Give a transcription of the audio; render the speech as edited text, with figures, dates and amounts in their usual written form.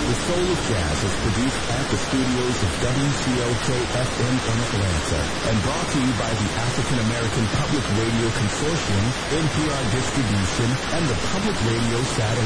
The Soul of Jazz is produced at the studios of WCLK-FM in Atlanta and brought to you by the African American Public Radio Consortium, NPR Distribution, and the Public Radio Satellite